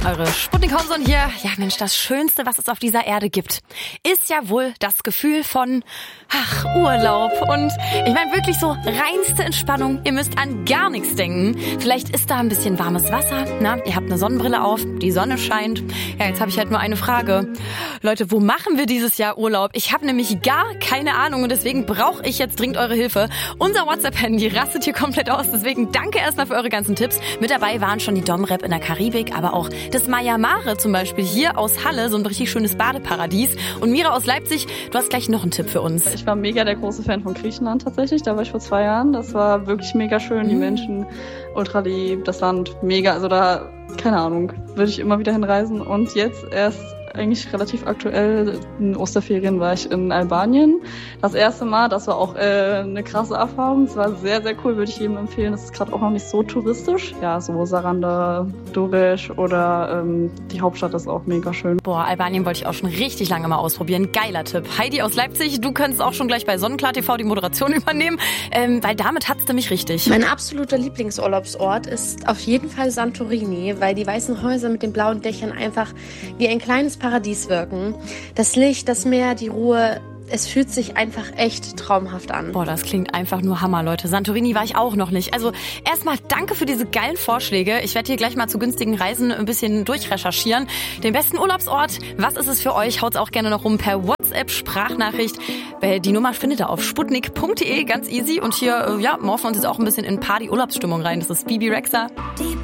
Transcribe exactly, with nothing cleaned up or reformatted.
Eure Sputnik Homson hier. Ja Mensch, das Schönste, was es auf dieser Erde gibt, ist ja wohl das Gefühl von, ach, Urlaub. Und ich meine wirklich so reinste Entspannung. Ihr müsst an gar nichts denken. Vielleicht ist da ein bisschen warmes Wasser. Na, ihr habt eine Sonnenbrille auf, die Sonne scheint. Ja, jetzt habe ich halt nur eine Frage. Leute, wo machen wir dieses Jahr Urlaub? Ich habe nämlich gar keine Ahnung und deswegen brauche ich jetzt dringend eure Hilfe. Unser WhatsApp-Handy rastet hier komplett aus. Deswegen danke erstmal für eure ganzen Tipps. Mit dabei waren schon die Dom-Rep in der Karibik, aber auch das Maya Mare zum Beispiel hier aus Halle, so ein richtig schönes Badeparadies. Und Mira aus Leipzig, du hast gleich noch einen Tipp für uns. Ich war mega der große Fan von Griechenland tatsächlich. Da war ich vor zwei Jahren. Das war wirklich mega schön. Mhm. Die Menschen ultra lieb, das Land mega. Also da, keine Ahnung, würde ich immer wieder hinreisen. Und jetzt erst eigentlich relativ aktuell, in Osterferien war ich in Albanien. Das erste Mal, das war auch äh, eine krasse Erfahrung. Es war sehr, sehr cool, würde ich jedem empfehlen. Das ist gerade auch noch nicht so touristisch. Ja, so Saranda, Durrës oder ähm, die Hauptstadt ist auch mega schön. Boah, Albanien wollte ich auch schon richtig lange mal ausprobieren. Geiler Tipp. Heidi aus Leipzig, du könntest auch schon gleich bei Sonnenklar T V die Moderation übernehmen, ähm, weil damit hat's nämlich richtig. Mein absoluter Lieblingsurlaubsort ist auf jeden Fall Santorini, weil die weißen Häuser mit den blauen Dächern einfach wie ein kleines Paradies wirken. Das Licht, das Meer, die Ruhe, es fühlt sich einfach echt traumhaft an. Boah, das klingt einfach nur Hammer, Leute. Santorini war ich auch noch nicht. Also erstmal danke für diese geilen Vorschläge. Ich werde hier gleich mal zu günstigen Reisen ein bisschen durchrecherchieren. Den besten Urlaubsort, was ist es für euch? Haut's auch gerne noch rum per WhatsApp-Sprachnachricht. Die Nummer findet ihr auf sputnik punkt de, ganz easy. Und hier, ja, morphen wir uns jetzt auch ein bisschen in Party-Urlaubsstimmung rein. Das ist Bibi Rexha. Die